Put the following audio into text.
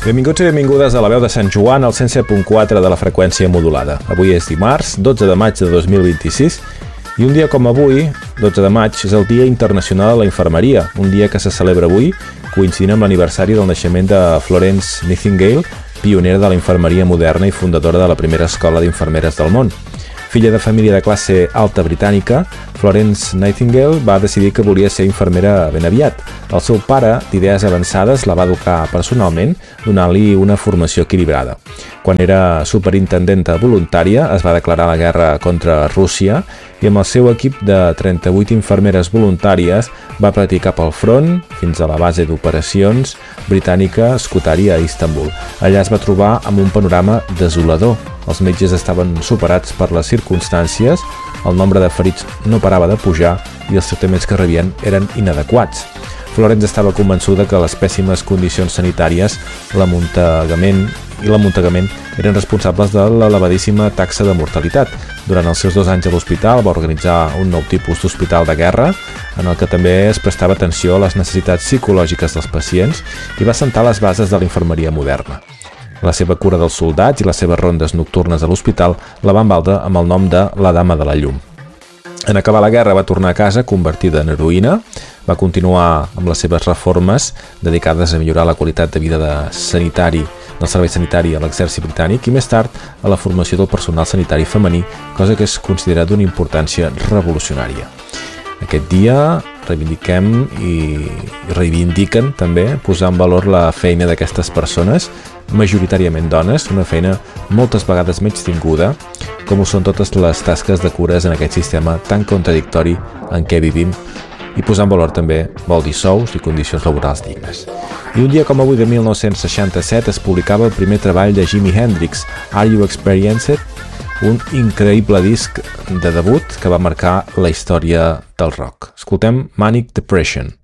Benvinguts i benvingudes a la veu de Sant Joan al 107.4 de la freqüència modulada. Avui és dimarts, 12 de maig de 2026, i un dia com avui, 12 de maig, és el Dia Internacional de la Infermeria, un dia que se celebra avui, coincidint amb l'aniversari del naixement de Florence Nightingale, pionera de la infermeria moderna i fundadora de la primera escola d'infermeres del món. Filla de família de classe alta britànica, Florence Nightingale va decidir que volia ser infermera ben aviat. El seu pare, d'idees avançades, la va educar personalment, donant-li una formació equilibrada. Quan era superintendenta voluntària, es va declarar la guerra contra Rússia i amb el seu equip de 38 infermeres voluntàries va partir cap al front fins a la base d'operacions britànica Scutari a Istanbul. Allà es va trobar amb un panorama desolador. Els metges estaven superats per les circumstàncies, el nombre de ferits no parava de pujar i els tractaments que rebien eren inadequats. Florence estava convençuda que les pèssimes condicions sanitàries, l'amuntegament eren responsables de l'elevadíssima taxa de mortalitat. Durant els seus 2 anys a l'hospital va organitzar un nou tipus d'hospital de guerra en el que també es prestava atenció a les necessitats psicològiques dels pacients i va assentar les bases de la infermeria moderna. La seva cura dels soldats i les seves rondes nocturnes a l'hospital la van valdre amb el nom de la Dama de la Llum. En acabar la guerra va tornar a casa convertida en heroïna, va continuar amb les seves reformes dedicades a millorar la qualitat de vida del servei sanitari a l'exèrcit britànic i més tard a la formació del personal sanitari femení, cosa que és considerada d'una importància revolucionària. Aquest dia reivindiquem i reivindiquen també posar en valor la feina d'aquestes persones, majoritàriament dones, una feina moltes vegades menystinguda, com ho són totes les tasques de cures en aquest sistema tan contradictori en què vivim, i posar en valor també vol dir sous i condicions laborals dignes. I un dia com avui de 1967 es publicava el primer treball de Jimi Hendrix, Are You Experienced?, un increïble disc de debut que va marcar la història del rock. Escoltem Manic Depression.